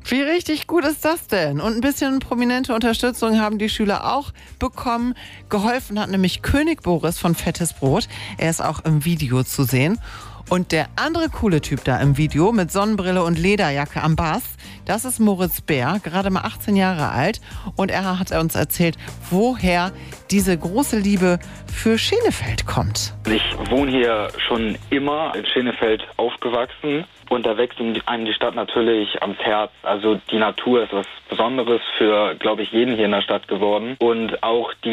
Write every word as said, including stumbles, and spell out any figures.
Wie richtig gut ist das denn? Und ein bisschen prominente Unterstützung haben die Schüler auch bekommen. Geholfen hat nämlich König Boris von Fettes Brot. Er ist auch im Video zu sehen. Und der andere coole Typ da im Video mit Sonnenbrille und Lederjacke am Bass, das ist Moritz Bär, gerade mal achtzehn Jahre alt. Und er hat uns erzählt, woher diese große Liebe für Schenefeld kommt. Ich wohne hier schon immer in Schenefeld aufgewachsen. Und da wächst einem die Stadt natürlich ans Herz. Also die Natur ist was Besonderes für, glaube ich, jeden hier in der Stadt geworden. Und auch die